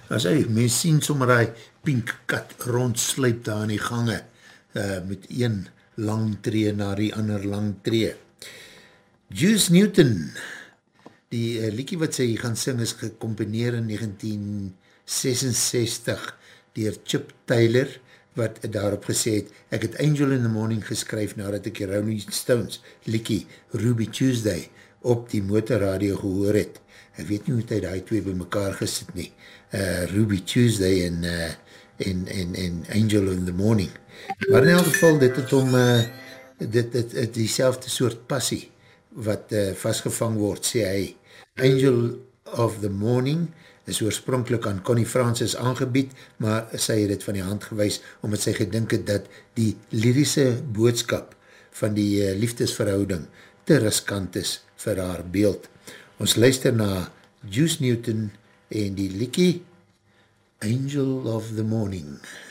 as hy, mens sien sommer hy pink kat rondsluip daar in die gange, met een lang tree na die ander lang tree. Juice Newton, die liedjie wat sy gaan sing is gecomponeer in 1966 deur Chip Taylor, wat daarop gesê het, ek het Angel in the Morning geskryf nadat ek die Rolling Stones liedjie Ruby Tuesday op die motorradio gehoor het. Ek weet nie hoe hy die twee by mekaar gesit nie. Ruby Tuesday en Angel in the Morning. Maar in elk geval, dit het om dit diezelfde soort passie wat vastgevang word, sê hy. Angel of the Morning is oorspronkelijk aan Connie Francis aangebied, maar sy het dit van die hand gewys, omdat sy gedink het dat die lyrische boodskap van die liefdesverhouding te riskant is vir haar beeld. Ons luister na Juice Newton en die liedjie Angel of the Morning.